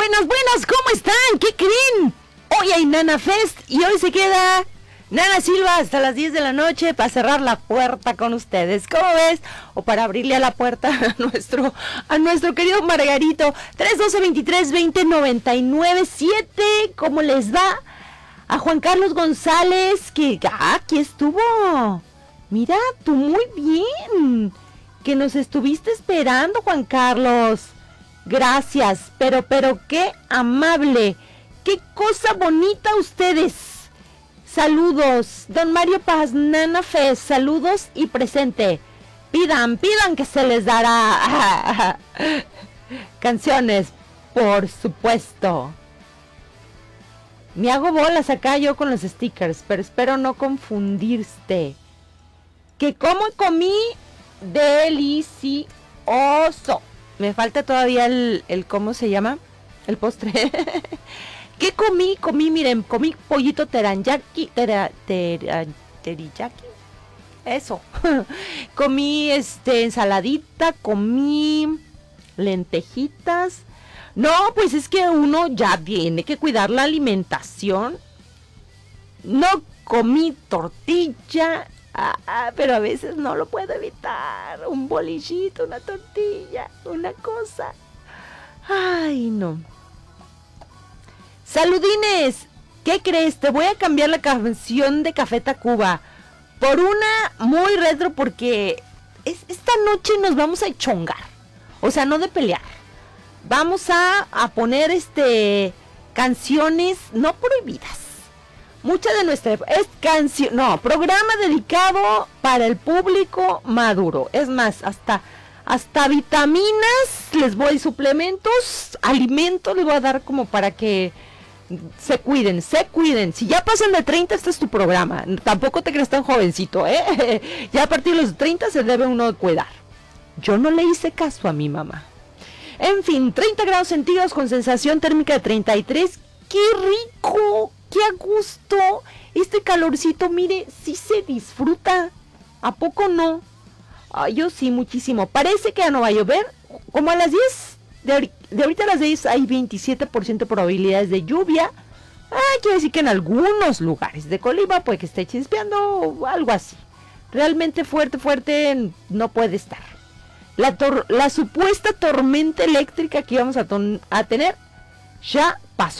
Buenas, ¿cómo están? ¿Qué creen? Hoy hay Nana Fest y hoy se queda Nana Silva hasta las 10 de la noche para cerrar la puerta con ustedes. ¿Cómo ves? O para abrirle a la puerta a nuestro querido Margarito. 312-23-20-99-7. ¿Cómo les va? A Juan Carlos González, que aquí estuvo. Mira, tú muy bien. Que nos estuviste esperando, Juan Carlos. Gracias, pero qué amable, qué cosa bonita ustedes. Saludos, don Mario Paz, Nana Fest, saludos y presente. Pidan que se les dará canciones, por supuesto. Me hago bolas acá yo con los stickers, pero espero no confundirte. Que como comí delicioso. Me falta todavía el ¿cómo se llama? El postre. ¿Qué comí? Miren, comí pollito teriyaki. Eso. Comí ensaladita, comí lentejitas. No, pues es que uno ya tiene que cuidar la alimentación. No comí tortilla. Pero a veces no lo puedo evitar. Un bolillito, una tortilla, una cosa. Ay, no. Saludines, ¿qué crees? Te voy a cambiar la canción de Café Tacuba por una muy retro porque esta noche nos vamos a chongar. O sea, no de pelear. Vamos a poner canciones no prohibidas. Mucha de nuestra programa dedicado para el público maduro. Es más, hasta vitaminas les voy, suplementos, alimentos les voy a dar como para que se cuiden. Si ya pasan de 30, este es tu programa. Tampoco te creas tan jovencito, ¿eh? Ya a partir de los 30 se debe uno cuidar. Yo no le hice caso a mi mamá. En fin, 30 grados centígrados con sensación térmica de 33. ¡Qué rico! ¡Qué a gusto! Este calorcito, mire, sí se disfruta. ¿A poco no? Ay, yo sí, muchísimo. Parece que ya no va a llover. Como a las 10, de ahorita a las 10 hay 27% de probabilidades de lluvia. Quiere decir que en algunos lugares de Colima puede que esté chispeando o algo así. Realmente fuerte no puede estar. La supuesta tormenta eléctrica que íbamos a tener ya pasó.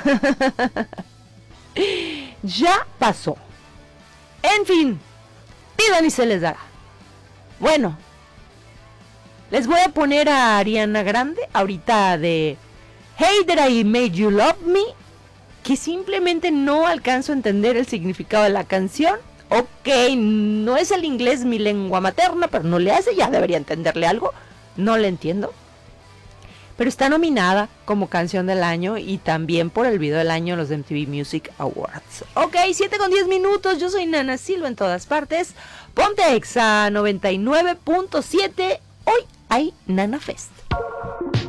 Ya pasó. En fin, pidan y se les dará. Bueno, les voy a poner a Ariana Grande ahorita de Hey That I Made You Love Me, que simplemente no alcanzo a entender el significado de la canción. Ok, no es el inglés mi lengua materna, pero no le hace, ya debería entenderle algo. No le entiendo. Pero está nominada como canción del año y también por el video del año en los MTV Music Awards. Ok, 7:10. Yo soy Nana Silva en todas partes. Ponte Exa 99.7. Hoy hay Nana Fest.